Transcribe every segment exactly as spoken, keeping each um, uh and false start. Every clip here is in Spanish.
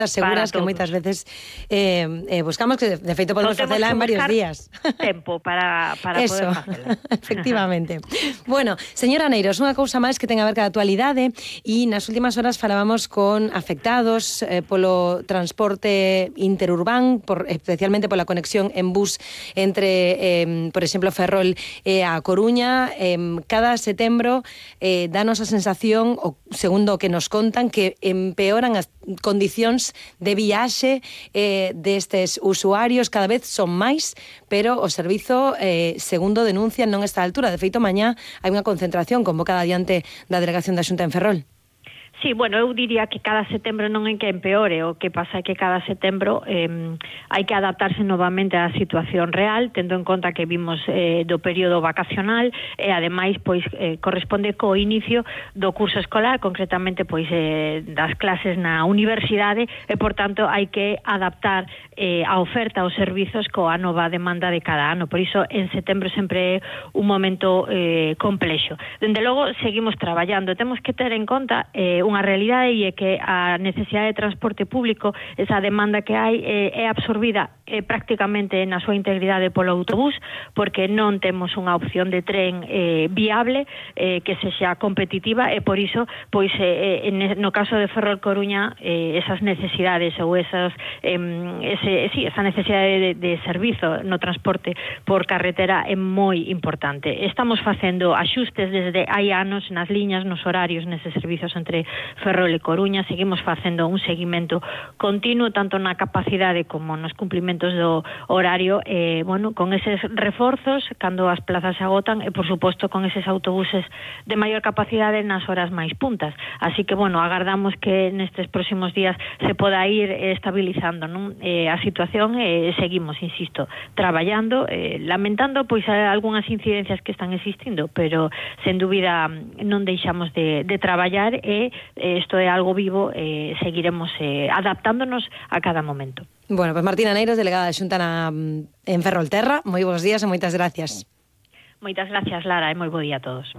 seguras que moitas veces eh, eh, buscamos, que de feito podemos facela en varios días. Tempo para, para Eso, poder facela. efectivamente. Bueno, señora Neiros, unha cousa máis que ten a ver ca actualidade, e nas últimas horas falábamos con afectados eh, polo transporte interurbán, por, especialmente pola conexión en bus entre, eh, por exemplo, Ferrol e a Coruña. Eh, cada setembro eh, danos a sensación, o segundo o que nos contan, que empeoran as condicións de viaxe eh, destes usuarios, cada vez son máis, pero o servizo, eh, segundo denuncian, non está a altura. De feito, mañá hai unha concentración convocada diante da delegación da Xunta en Ferrol. Sí, bueno, eu diría que cada setembro non é que empeore, o que pasa é que cada setembro eh, hai que adaptarse novamente á situación real, tendo en conta que vimos eh, do período vacacional e ademais pois eh, corresponde co inicio do curso escolar, concretamente pois eh, das clases na universidade, e por tanto hai que adaptar eh, a oferta aos servizos coa nova demanda de cada ano. Por iso en setembro sempre é un momento eh, complexo. Dende logo seguimos traballando, temos que ter en conta eh, unha realidade, e é que a necesidade de transporte público, esa demanda que hai, eh, é absorbida eh, prácticamente na súa integridade polo autobús, porque non temos unha opción de tren eh, viable eh, que sexa competitiva, e por iso, pois eh, en, no caso de Ferrol Coruña, eh, esas necesidades ou esas, eh, ese, sí, esa necesidade de, de servizo no transporte por carretera é moi importante. Estamos facendo axustes desde hai anos nas liñas, nos horarios, neses servizos entre Ferrol e Coruña. Seguimos facendo un seguimento continuo tanto na capacidade como nos cumplimentos do horario, eh, bueno, con eses reforzos cando as plazas se agotan, e por suposto con eses autobuses de maior capacidade nas horas máis puntas. Así que, bueno, agardamos que nestes próximos días se poda ir estabilizando, non? Eh, a situación, e eh, seguimos, insisto, traballando, eh, lamentando pois algunhas incidencias que están existindo, pero sen dúbida non deixamos de, de traballar, e isto é algo vivo, e eh, seguiremos eh, adaptándonos a cada momento. Bueno, pues Martina Neiros, delegada da Xunta na, en Ferrolterra, moi bons días e moitas gracias. Moitas gracias, Lara, e moi bo día a todos.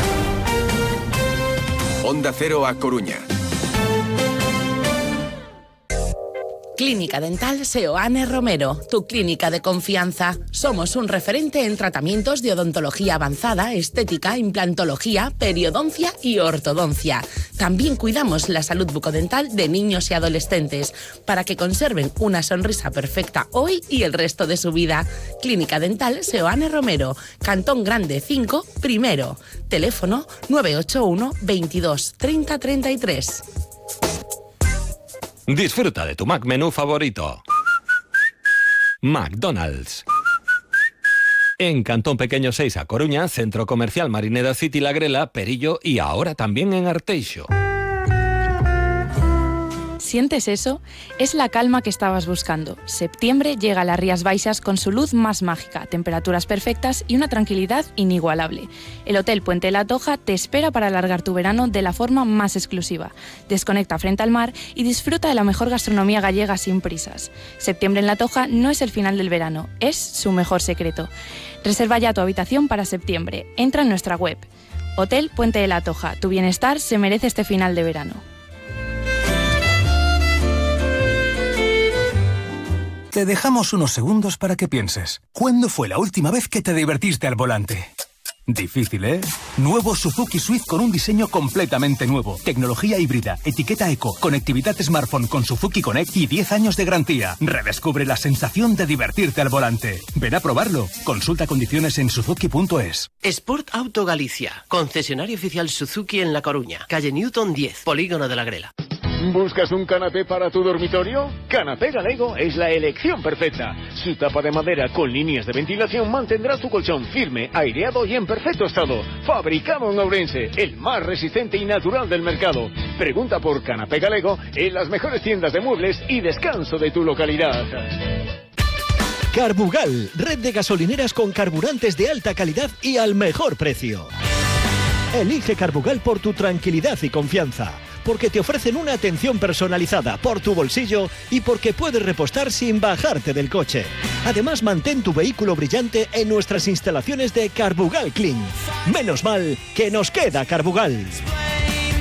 Onda Cero a Coruña. Clínica Dental Seoane Romero, tu clínica de confianza. Somos un referente en tratamientos de odontología avanzada, estética, implantología, periodoncia y ortodoncia. También cuidamos la salud bucodental de niños y adolescentes para que conserven una sonrisa perfecta hoy y el resto de su vida. Clínica Dental Seoane Romero, Cantón Grande cinco, primero. Teléfono nueve ocho uno, veintidós, treinta, treinta y tres. Disfruta de tu Mac menú favorito. McDonald's. En Cantón Pequeño seis a Coruña, Centro Comercial Marineda City La Grela, Perillo y ahora también en Arteixo. ¿Sientes eso? Es la calma que estabas buscando. Septiembre llega a las Rías Baixas con su luz más mágica, temperaturas perfectas y una tranquilidad inigualable. El Hotel Puente de la Toja te espera para alargar tu verano de la forma más exclusiva. Desconecta frente al mar y disfruta de la mejor gastronomía gallega sin prisas. Septiembre en la Toja no es el final del verano, es su mejor secreto. Reserva ya tu habitación para septiembre. Entra en nuestra web. Hotel Puente de la Toja. Tu bienestar se merece este final de verano. Te dejamos unos segundos para que pienses. ¿Cuándo fue la última vez que te divertiste al volante? Difícil, ¿eh? Nuevo Suzuki Swift con un diseño completamente nuevo. Tecnología híbrida, etiqueta eco, conectividad smartphone con Suzuki Connect y diez años de garantía. Redescubre la sensación de divertirte al volante. Ven a probarlo. Consulta condiciones en suzuki punto es. Sport Auto Galicia. Concesionario oficial Suzuki en La Coruña. Calle Newton diez. Polígono de la Grela. ¿Buscas un canapé para tu dormitorio? Canapé Galego es la elección perfecta. Su tapa de madera con líneas de ventilación mantendrá tu colchón firme, aireado y en perfecto estado. Fabricado en Ourense, el más resistente y natural del mercado. Pregunta por Canapé Galego en las mejores tiendas de muebles y descanso de tu localidad. Carbugal, red de gasolineras con carburantes de alta calidad y al mejor precio. Elige Carbugal por tu tranquilidad y confianza, porque te ofrecen una atención personalizada por tu bolsillo y porque puedes repostar sin bajarte del coche. Además, mantén tu vehículo brillante en nuestras instalaciones de Carbugal Clean. Menos mal que nos queda Carbugal.